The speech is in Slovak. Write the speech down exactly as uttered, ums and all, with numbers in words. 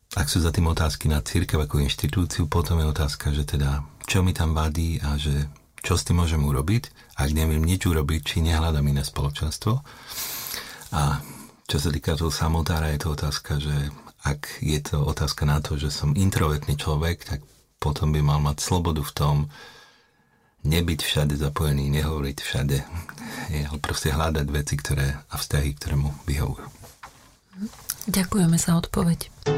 ak sú za tým otázky na cirkev ako inštitúciu, potom je otázka, že teda čo mi tam vadí a že čo s tým môžem urobiť, ak neviem nič urobiť, či nehľadám iné spoločenstvo. A čo sa týka toho samotára, je to otázka, že ak je to otázka na to, že som introvertný človek, tak potom by mal mať slobodu v tom, nebyť všade zapojený, nehovoriť všade, ale proste hľadať veci, ktoré a vzťahy, ktoré mu vyhovujú. Ďakujeme za odpoveď.